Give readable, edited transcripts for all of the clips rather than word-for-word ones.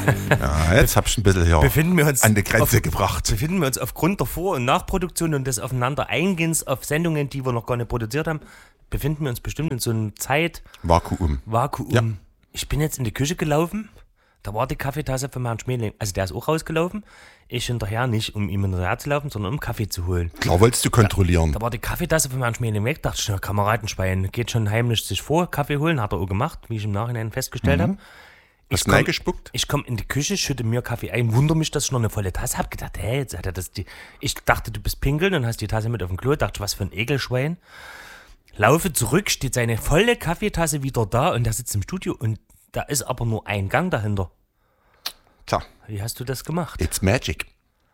Ja, jetzt hab ich ein bisschen hier befinden wir uns an die Grenze gebracht. Befinden wir uns aufgrund der Vor- und Nachproduktion und des Aufeinander-Eingehens auf Sendungen, die wir noch gar nicht produziert haben, befinden wir uns bestimmt in so einem Vakuum. Ja. Ich bin jetzt in die Küche gelaufen, da war die Kaffeetasse von Herrn Schmeling. Also der ist auch rausgelaufen. Ich hinterher nicht, um ihm hinterher zu laufen, sondern um Kaffee zu holen. Klar wolltest du kontrollieren. Da war die Kaffeetasse von Herrn Schmeling weg. Dachte ich, na, Kameradenschwein, geht schon heimlich sich vor, Kaffee holen. Hat er auch gemacht, wie ich im Nachhinein festgestellt habe. Hast du reingespuckt? Ich komme in die Küche, schütte mir Kaffee ein, wundere mich, dass ich noch eine volle Tasse habe. Gedacht, hey, jetzt hat er das. Ich dachte, du bist pinkeln und hast die Tasse mit auf dem Klo. Dachte, was für ein Ekelschwein. Laufe zurück, steht seine volle Kaffeetasse wieder da und der sitzt im Studio und da ist aber nur ein Gang dahinter. Tja. Wie hast du das gemacht? It's magic.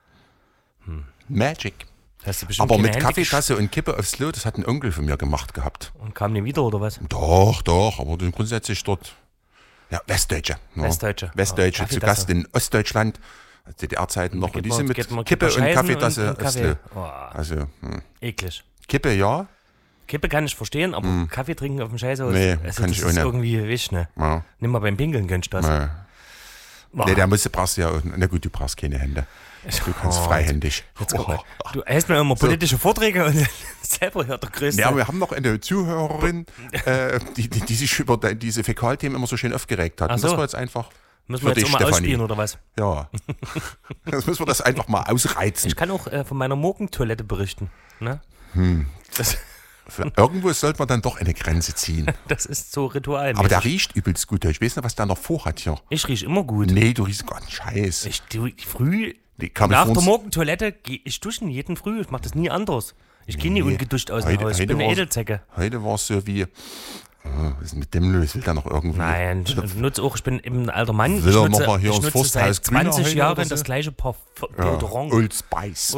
Magic. Hast du bestimmt Aber keine mit Hände Kaffeetasse und Kippe aufs Klo, das hat ein Onkel von mir gemacht gehabt. Und kam nie wieder, oder was? Doch, aber grundsätzlich dort. Ja, Westdeutsche. Ja. Westdeutsche zu Gast in Ostdeutschland, DDR-Zeiten noch. Und die sind mit Kippe und Kaffeetasse aufs Klo. Oh, Also, eklig. Kippe, ja. Kippe kann ich verstehen, aber Kaffee trinken auf dem Scheißhaus, Nee, also kann das ich auch ist nicht. irgendwie wichtig, ne? Ja. Nimm mal beim Pinkeln, gönnst du das. Ja. Boah. Nee, brauchst du ja auch. Na gut, du brauchst keine Hände. Du kannst freihändig. Jetzt guck mal. Du hältst mir immer politische Vorträge und selber hört der Größte. Ja, wir haben noch eine Zuhörerin, die sich über diese Fäkalthemen immer so schön aufgeregt hat. Ach Und das so. war jetzt einfach. Müssen wir für jetzt dich, auch mal Stefanie. ausspielen, oder was? Ja. Jetzt müssen wir das einfach mal ausreizen. Ich kann auch von meiner Morgentoilette berichten. Ne? Irgendwo sollte man dann doch eine Grenze ziehen. Das ist so Ritual. Aber der riecht übelst gut. Ich weiß nicht, was der noch vorhat hier. Ich rieche immer gut. Nee, du riechst gar nicht Scheiß. Früh, kann nach ich der Morgentoilette gehe ich duschen, jeden Früh. Ich mache das nie anders. Ich gehe nie ungeduscht aus dem Haus. Ich bin eine Edelzecke. Heute war es so wie, was ist mit dem los? Will der noch irgendwie? Nein, ich nutze auch, ich bin eben ein alter Mann. Will er Ich noch mal hier ins nutze Forsthaus seit 20 Grüner Jahren oder so? das gleiche Parfum. Ja, Old Spice.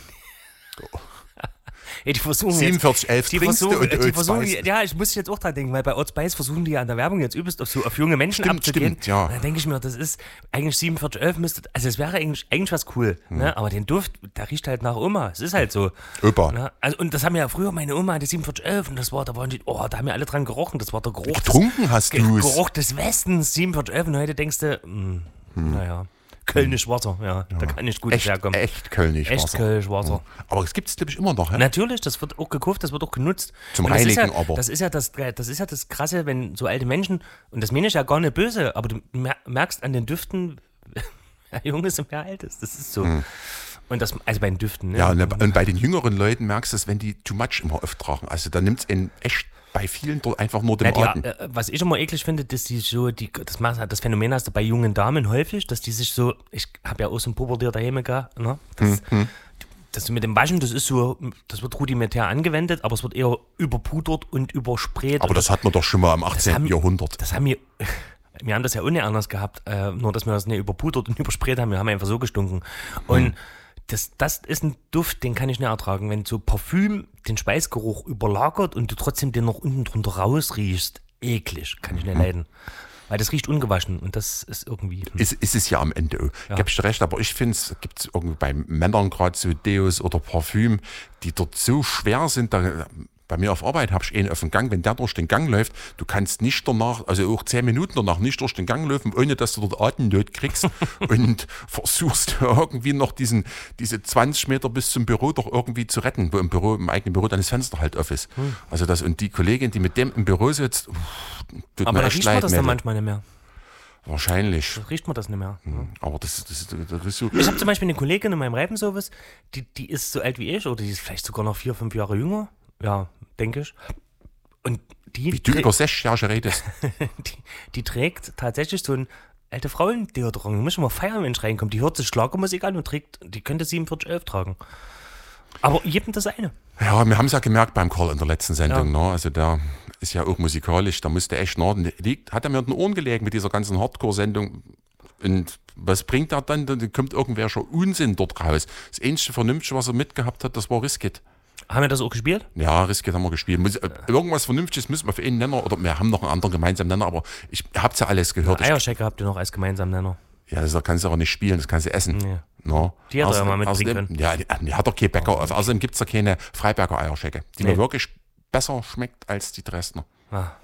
Ja, die versuchen 4711 trinkst du und Old versuchen, Spice. ja, ich muss jetzt auch dran denken, weil bei Old Spice versuchen die ja an der Werbung jetzt übelst auf junge Menschen abzugehen. Stimmt, ja. Und dann denke ich mir, das ist eigentlich 4711 müsste, also es wäre eigentlich was cool, ne? Aber den Duft, der riecht halt nach Oma. Es ist halt so. Opa. Ne? Also, und das haben ja früher, meine Oma hatte 4711 und da waren die, da haben ja alle dran gerochen. Das war der Geruch. Getrunken hast du es. Geruch des Westens, 4711. Und heute denkst du, naja. Kölnisch Wasser, ja, da kann nicht gut herkommen. Echt Kölnisch Echt Wasser. Kölnisch Wasser. Aber das gibt es, glaube ich, immer noch. Ja? Natürlich, das wird auch gekauft, das wird auch genutzt. Zum Und das ist Reinigen ja, aber. Das ist ja das Krasse, wenn so alte Menschen, und das meine ich ja gar nicht böse, aber du merkst an den Düften, wer jung ist und wer alt ist. Das ist so. Und das, also bei den Düften. Ne? Ja, und bei den jüngeren Leuten merkst du es, wenn die too much immer auftragen. Also da nimmt es echt bei vielen einfach nur den Atem. Was ich immer eklig finde, dass die so, das Phänomen hast du bei jungen Damen häufig, dass die sich so, ich habe ja auch so ein Pubertier daheim gehabt, ne? Das mit dem Waschen, das ist so, das wird rudimentär angewendet, aber es wird eher überpudert und übersprayt. Aber das hat man doch schon mal im 18. Jahrhundert. Das haben wir haben das ja auch nicht anders gehabt, nur dass wir das nicht überpudert und übersprayt haben, wir haben einfach so gestunken. Und das ist ein Duft, den kann ich nicht ertragen. Wenn so Parfüm den Schweißgeruch überlagert und du trotzdem den noch unten drunter rausriechst, eklig, kann ich nicht leiden. Weil das riecht ungewaschen und das ist irgendwie... Ist es ja am Ende auch. Ja. Gebe ich dir recht, aber ich finde, es gibt irgendwie bei Männern gerade so Deos oder Parfüm, die dort so schwer sind, bei mir auf Arbeit habe ich einen auf dem Gang, wenn der durch den Gang läuft, du kannst nicht danach, also auch 10 Minuten danach nicht durch den Gang laufen, ohne dass du dort Atemnot kriegst und versuchst irgendwie noch diese 20 Meter bis zum Büro doch irgendwie zu retten, wo im eigenen Büro dann das Fenster halt auf ist. Also das, und die Kollegin, die mit dem im Büro sitzt, tut aber mir echt riecht leid. man das dann manchmal nicht mehr. Wahrscheinlich. Da riecht man das nicht mehr. Aber das ist so. Ich habe zum Beispiel eine Kollegin in meinem Reifenservice, die ist so alt wie ich, oder die ist vielleicht sogar noch 4, 5 Jahre jünger. Ja, denke ich. Und die Wie du über 6 Jahre redest. die trägt tatsächlich so ein alte Frauendeodorant. Du musst schon mal feiern, wenn ich reinkomme. Die hört sich Schlagermusik an und die könnte 4711 tragen. Aber jedem das eine. Ja, wir haben es ja gemerkt beim Karl in der letzten Sendung. Ja. Ne? Also der ist ja auch musikalisch, da musste echt naden. Hat er mir in den Ohren gelegen mit dieser ganzen Hardcore-Sendung. Und was bringt er dann? Dann kommt irgendwer schon Unsinn dort raus. Das einzige Vernünftige, was er mitgehabt hat, das war Riskit. Haben wir das auch gespielt? Ja, Riskit haben wir gespielt. Irgendwas Vernünftiges müssen wir für einen Nenner, oder wir haben noch einen anderen gemeinsamen Nenner, aber ich hab's ja alles gehört. Eierschecke habt ihr noch als gemeinsamen Nenner. Ja, das kannst du aber nicht spielen, das kannst du essen. Nee. No. Die hat er ja mal mitbringen können. Ja, die hat doch kein Bäcker. Außerdem gibt es da keine Freiberger Eierschecke, die mir wirklich besser schmeckt als die Dresdner. Ah.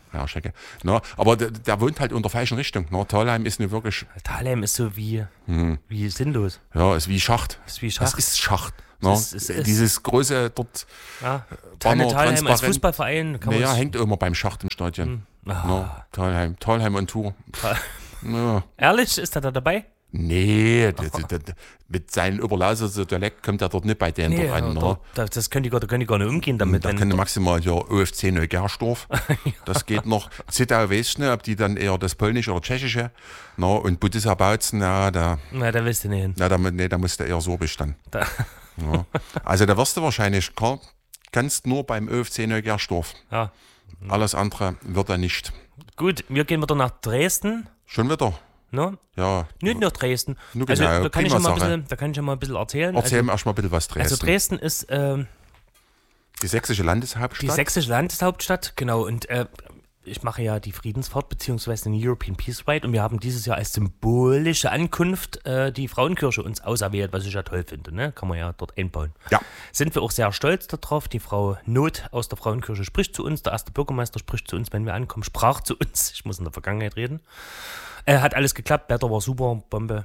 Ja, Schecke. Na, aber der wohnt halt in der falschen Richtung. Na, Thalheim ist nur wirklich... Thalheim ist so wie sinnlos. Ja, ist wie Schacht. Ist wie Schacht. Das ist Schacht. Na, ist dieses große dort... Ja, Banner, Thalheim als transparent. Fußballverein. Naja, hängt immer beim Schacht im Stadion. Na, Thalheim und Tour. Ja. Ehrlich, ist er da dabei? Nee, mit seinem Oberlausitzer Dialekt kommt er dort nicht bei denen Nee, ran. das können die gar nicht umgehen damit. Da können maximal ja OFC Neugersdorf. Das geht noch. Zittau weiß ich nicht, ob die dann eher das Polnische oder Tschechische. Na, und Budissa Bautzen, da willst du nicht hin. Da musst du eher Sorbisch dann. Ja. Also da wirst du wahrscheinlich, klar, kannst nur beim OFC Neugersdorf. Ja. Alles andere wird er nicht. Gut, wir gehen wieder nach Dresden. Schon wieder? Ne? Ja. Nicht nach Dresden. Nur Also genau, da kann ich prima ja mal ein bisschen erzählen. Erzähl mir erst mal ein bisschen was Dresden. Also Dresden ist die sächsische Landeshauptstadt. die sächsische Landeshauptstadt, genau. Und ich mache ja die Friedensfahrt beziehungsweise den European Peace Ride und wir haben dieses Jahr als symbolische Ankunft die Frauenkirche uns auserwählt, was ich ja toll finde. Ne? Kann man ja dort einbauen. Ja. Sind wir auch sehr stolz darauf. Die Frau Not aus der Frauenkirche spricht zu uns. Der erste Bürgermeister spricht zu uns, wenn wir ankommen, sprach zu uns. Ich muss in der Vergangenheit reden. Hat alles geklappt, Wetter war super, Bombe.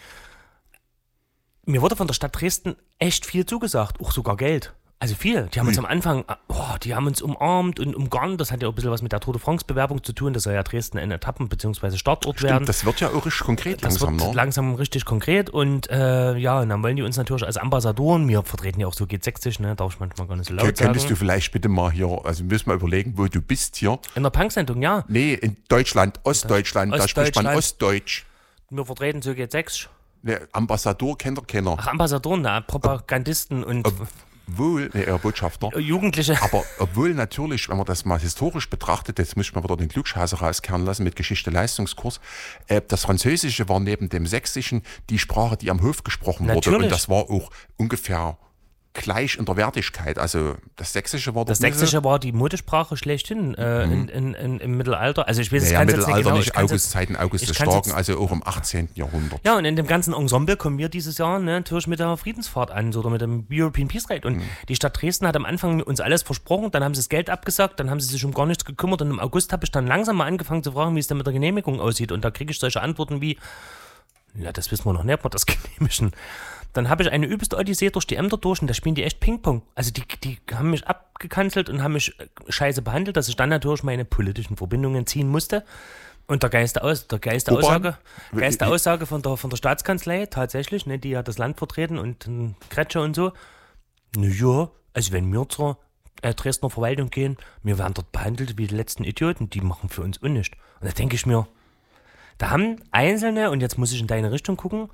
Mir wurde von der Stadt Dresden echt viel zugesagt, auch sogar Geld. Also viel. Die haben uns am Anfang, die haben uns umarmt und umgarnt. Das hat ja auch ein bisschen was mit der Tour de France-Bewerbung zu tun. Das soll ja Dresden ein Etappen- bzw. Startort werden. Das wird ja auch richtig konkret langsam. Das wird langsam richtig konkret. Und und dann wollen die uns natürlich als Ambassadoren, wir vertreten ja auch so G60, ne, darf ich manchmal gar nicht so laut sagen. Könntest du vielleicht bitte mal hier, also müssen wir überlegen, wo du bist hier. In der Punk-Sendung, ja. Nee, in Deutschland, Ostdeutschland, da spricht man Ostdeutsch. Wir vertreten so G60. Nee, Ambassador kennt er keiner. Ach, Ambassadoren, Propagandisten und... Botschafter. Jugendliche. Aber obwohl natürlich, wenn man das mal historisch betrachtet, jetzt muss ich mal wieder den Klugscheißer rauskehren lassen mit Geschichte-Leistungskurs, das Französische war neben dem Sächsischen die Sprache, die am Hof gesprochen wurde. Und das war auch ungefähr gleich in der Wertigkeit. Also das Sächsische war das Sächsische war die Muttersprache schlechthin im Mittelalter. Also ich weiß, naja, es im Mittelalter nicht August, Zeiten August des Starken, also auch im 18. Jahrhundert. Ja, und in dem ganzen Ensemble kommen wir dieses Jahr natürlich mit der Friedensfahrt an oder mit dem European Peace Ride. Und die Stadt Dresden hat am Anfang uns alles versprochen, dann haben sie das Geld abgesagt, dann haben sie sich um gar nichts gekümmert und im August habe ich dann langsam mal angefangen zu fragen, wie es denn mit der Genehmigung aussieht. Und da kriege ich solche Antworten wie, ja, das wissen wir noch nicht, ob wir das genehmigen. Dann habe ich eine übelste Odyssee durch die Ämter durch und da spielen die echt Ping-Pong. Also die haben mich abgekanzelt und haben mich scheiße behandelt, dass ich dann natürlich meine politischen Verbindungen ziehen musste. Und der Geist der Aussage von der Staatskanzlei tatsächlich, ne, die hat das Land vertreten und Kretsche und so. Naja, also wenn wir zur Dresdner Verwaltung gehen, wir werden dort behandelt wie die letzten Idioten, die machen für uns unnichts. Und da denke ich mir, da haben Einzelne, und jetzt muss ich in deine Richtung gucken,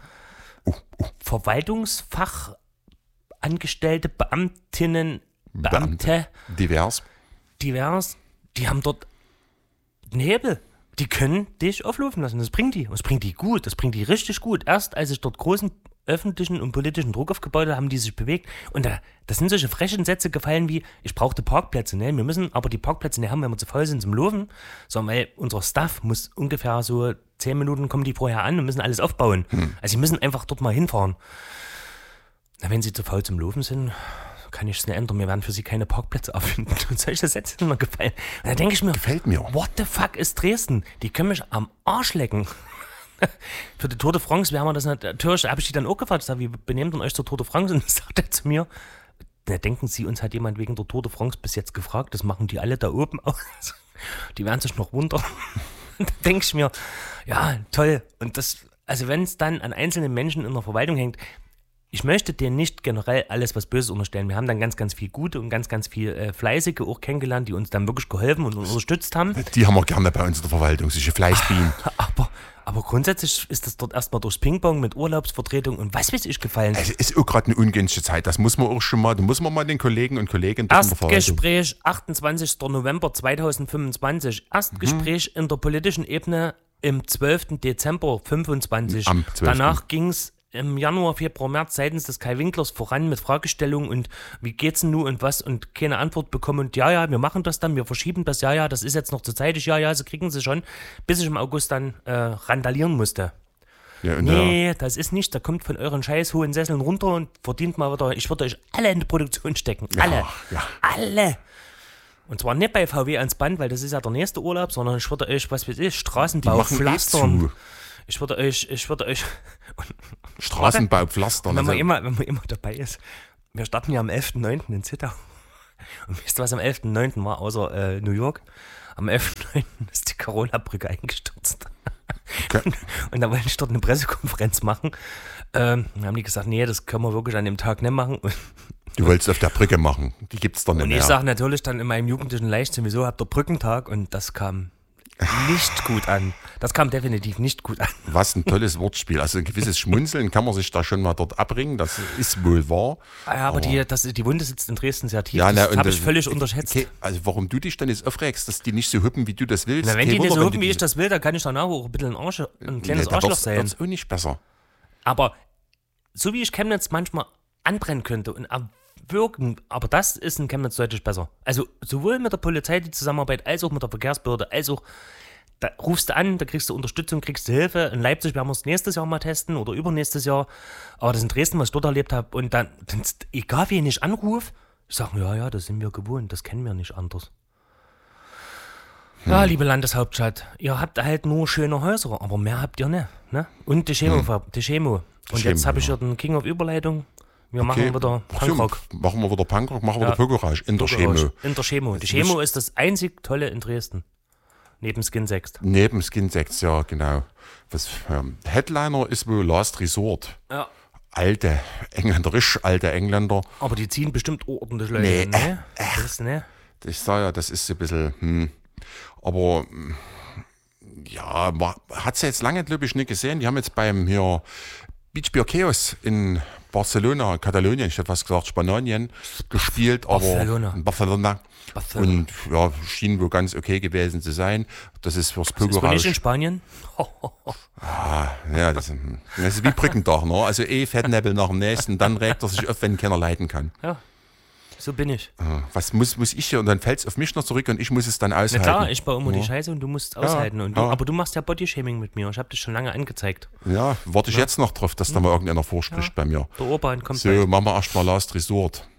Verwaltungsfachangestellte, Beamtinnen, Beamte, divers, die haben dort einen Hebel. Die können dich auflaufen lassen. Das bringt die. Das bringt die gut. Das bringt die richtig gut. Erst als ich dort großen öffentlichen und politischen Druck aufgebaut habe, haben die sich bewegt. Und da sind solche frechen Sätze gefallen wie, ich brauchte Parkplätze. Ne? Wir müssen aber die Pparkplätze nicht haben, wenn wir zu faul sind zum Laufen, sondern weil unser Staff muss ungefähr so 10 Minuten kommen die vorher an und müssen alles aufbauen. Also sie müssen einfach dort mal hinfahren. Na, wenn sie zu faul zum Laufen sind, kann ich es nicht ändern. Wir werden für sie keine Parkplätze erfinden. Und solche Sätze sind mir gefallen. Und da denke ich mir, gefällt mir. What the fuck ist Dresden? Die können mich am Arsch lecken. Für die Tour de France wären wir das natürlich, habe ich die dann auch gefragt, ich sage, wie benehmt ihr euch zur Tour de France? Und dann sagt er zu mir, na, denken Sie, uns hat jemand wegen der Tour de France bis jetzt gefragt, das machen die alle da oben aus. Die werden sich noch wundern. Und da denke ich mir, ja, toll. Und das, also wenn es dann an einzelnen Menschen in der Verwaltung hängt, ich möchte dir nicht generell alles was Böses unterstellen. Wir haben dann ganz, ganz viel Gute und ganz, ganz viel Fleißige auch kennengelernt, die uns dann wirklich geholfen und unterstützt haben. Die haben wir gerne bei uns in der Verwaltung, solche Fleißbienen. Aber grundsätzlich ist das dort erstmal durchs Ping-Pong mit Urlaubsvertretung und was weiß ich gefallen. Es ist auch gerade eine ungünstige Zeit, das muss man auch schon mal, da muss man mal den Kollegen und Kolleginnen dort in der Verwaltung. Erstgespräch 28. November 2025. Erstgespräch in der politischen Ebene im 12. Dezember 25. Am 12. Danach ging es im Januar, Februar, März seitens des Kai Winklers voran mit Fragestellungen und wie geht's denn nun und was und keine Antwort bekommen und ja, wir machen das dann, wir verschieben das, ja, das ist jetzt noch zu zeitig, ja, sie kriegen sie schon, bis ich im August dann randalieren musste. Ja, nee, das ist nicht, da kommt von euren scheiß hohen Sesseln runter und verdient mal wieder, ich würde euch alle in die Produktion stecken, alle. Ja. Alle. Und zwar nicht bei VW ans Band, weil das ist ja der nächste Urlaub, sondern ich würde euch, was weiß ich, Die Straßenbau machen pflastern. zu. Ich würde euch. Straßenbau pflastern. Wenn Also, man immer dabei ist. Wir starten ja am 11.9. in Zittau. Und wisst ihr, was am 11.9. war, außer New York? Am 11.9. ist die Corona-Brücke eingestürzt. Okay. Und da wollte ich dort eine Pressekonferenz machen. Dann haben die gesagt, nee, das können wir wirklich an dem Tag nicht machen. du wolltest auf der Brücke machen. Die gibt es doch nicht Und mehr. ich sage natürlich dann in meinem jugendlichen Leichtsinn, wieso habt ihr Brückentag? Und das kam nicht gut an. Das kam definitiv nicht gut an. Was ein tolles Wortspiel. Also ein gewisses Schmunzeln kann man sich da schon mal dort abbringen. Das ist wohl wahr. Ja, aber die Wunde sitzt in Dresden sehr tief. Ja, das habe ich völlig unterschätzt. Okay, also warum du dich dann jetzt aufregst, dass die nicht so hüppen, wie du das willst? Na, wenn Kein die nicht Wunder, so wenn hüpfen, wie ich das will, dann kann ich danach auch ein bisschen ein kleines da Arschloch wird's sein. auch nicht besser. Aber so wie ich Chemnitz manchmal anbrennen könnte und erwürgen, aber das ist in Chemnitz deutlich besser. Also sowohl mit der Polizei die Zusammenarbeit, als auch mit der Verkehrsbehörde, als auch, da rufst du an, da kriegst du Unterstützung, kriegst du Hilfe. In Leipzig werden wir es nächstes Jahr mal testen oder übernächstes Jahr. Aber das in Dresden, was ich dort erlebt habe, und dann egal wen ich anrufe, ich sage, ja, das sind wir gewohnt, das kennen wir nicht anders. Ja, liebe Landeshauptstadt, ihr habt halt nur schöne Häuser, aber mehr habt ihr nicht. Ne? Und die Chemo. Und jetzt habe ich ja den King of Überleitung. Wir machen wieder Punkrock. Machen wir wieder Punkrock, machen wir wieder Pögerage in der Chemo. In der Chemo. Die Chemo ist das einzig Tolle in Dresden. Neben Skin 6. Neben Skin 6, ja, genau. Headliner ist wohl Last Resort. Ja. Alte Engländer. Aber die ziehen bestimmt ordentlich Leute. Nee, Ne? Ne? Ich sage ja, das ist so ein bisschen, Aber ja, hat sie jetzt lange, glaube ich, nicht gesehen. Die haben jetzt beim hier Beach Beer Chaos in Barcelona, Katalonien, ich hätte was gesagt, Spanien, gespielt. Barcelona. Und ja, schien wohl ganz okay gewesen zu sein. Das ist fürs Ist man nicht in Spanien? Ja, das ist wie Brückentag, ne? Also Fettnäppel nach dem nächsten, dann regt er sich auf, wenn keiner leiden kann. Ja, so bin ich. Was muss ich hier? Und dann fällt es auf mich noch zurück und ich muss es dann aushalten. Na klar, ich baue immer die Scheiße und du musst aushalten. Und aber du machst ja Bodyshaming mit mir. Ich habe dich schon lange angezeigt. Ja, warte ich jetzt noch drauf, dass da mal irgendeiner vorspricht bei mir. Der Urban kommt so, bald. machen wir erstmal Last Resort.